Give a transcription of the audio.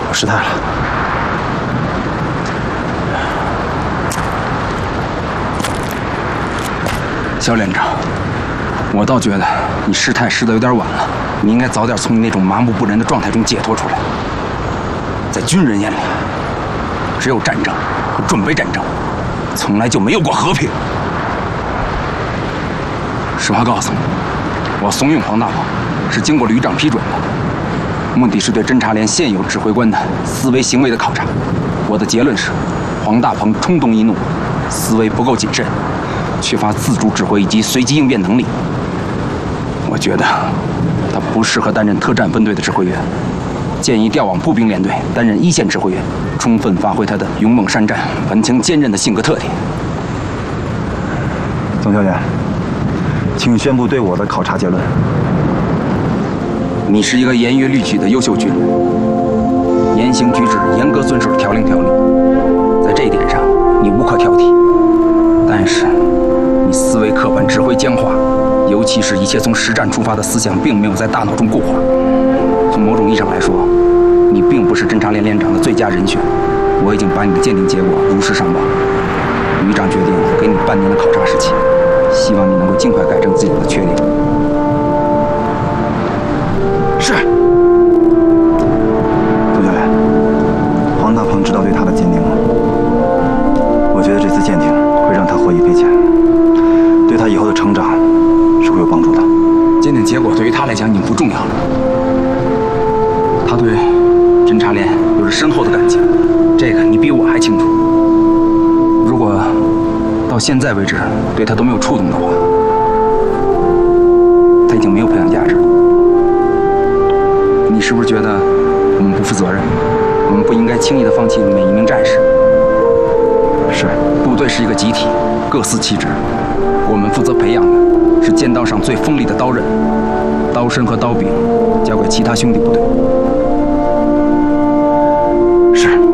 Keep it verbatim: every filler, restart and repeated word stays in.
失态了。 肖连长，我倒觉得你失态失得有点晚了，你应该早点从你那种麻木不仁的状态中解脱出来。在军人眼里，只有战争和准备战争，从来就没有过和平。实话告诉你，我怂恿黄大鹏是经过旅长批准的，目的是对侦察连现有指挥官的思维行为的考察。我的结论是，黄大鹏冲动易怒，思维不够谨慎，缺乏自主指挥以及随机应变能力。我觉得他不适合担任特战分队的指挥员，建议调往步兵连队担任一线指挥员，充分发挥他的勇猛善战、顽强坚韧的性格特点。 总教员，请宣布对我的考察结论。 你是一个严于律己的优秀军人，言行举止严格遵守条令条例，在这一点上你无可挑剔。但是，你思维刻板、指挥僵化，尤其是一切从实战出发的思想，并没有在大脑中固化。从某种意义上来说，你并不是侦察连连长的最佳人选。我已经把你的鉴定结果如实上报，旅长决定给你半年的考察时期，希望你能够尽快改正自己的缺点。 是。总教员，黄大鹏知道对他的鉴定吗？我觉得这次鉴定会让他获益匪浅，对他以后的成长是会有帮助的。 鉴定结果对于他来讲已经不重要了，他对侦察连有着深厚的感情，这个你比我还清楚。如果到现在为止对他都没有触动的话，他已经没有培养价值了。你是不是觉得我们不负责任？我们不应该轻易地放弃每一名战士？ 是， 部队是一个集体，各司其职。我们负责培养的是剑道上最锋利的刀刃，刀身和刀柄交给其他兄弟部队。 是。